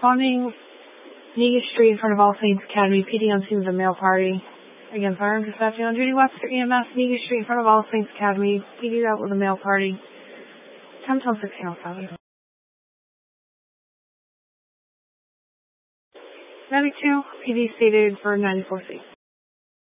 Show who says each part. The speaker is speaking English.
Speaker 1: Responding, Negus Street in front of All Saints Academy. PD on scene with a male party. Again, firearms dispatching on duty. Webster EMS, Negus Street in front of All Saints Academy. PD out with a male party. 10-6 South. 92, PD stated for 94C.